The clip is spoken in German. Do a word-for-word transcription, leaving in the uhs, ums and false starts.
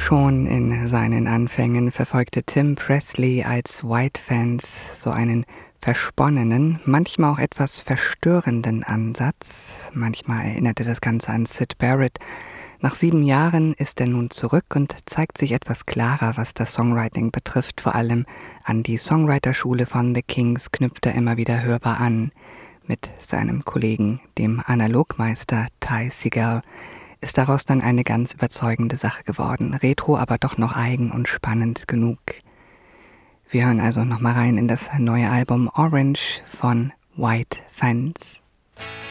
Schon in seinen Anfängen verfolgte Tim Presley als White Fans so einen versponnenen, manchmal auch etwas verstörenden Ansatz. Manchmal erinnerte das Ganze an Syd Barrett. Nach sieben Jahren ist er nun zurück und zeigt sich etwas klarer, was das Songwriting betrifft. Vor allem an die Songwriterschule von The Kings knüpft er immer wieder hörbar an. Mit seinem Kollegen, dem Analogmeister Ty Segall, ist daraus dann eine ganz überzeugende Sache geworden. Retro, aber doch noch eigen und spannend genug. Wir hören also nochmal rein in das neue Album Orange von White Fans.